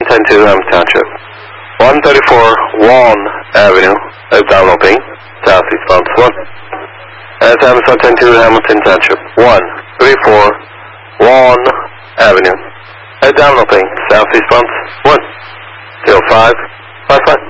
110-2 Hamilton Township. 134 Waln Avenue, developing, southeast bound 1. That's Hamilton 110-2 Hamilton Township. 134 Waln Avenue, developing, southeast bound 1. 0555.